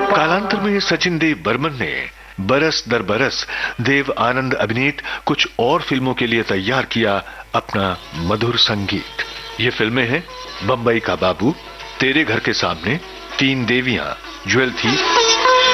कालांतर में सचिन देव बर्मन ने बरस दर बरस देव आनंद अभिनीत कुछ और फिल्मों के लिए तैयार किया अपना मधुर संगीत। ये फिल्में हैं बम्बई का बाबू, तेरे घर के सामने, तीन देवियां, ज्वेल थी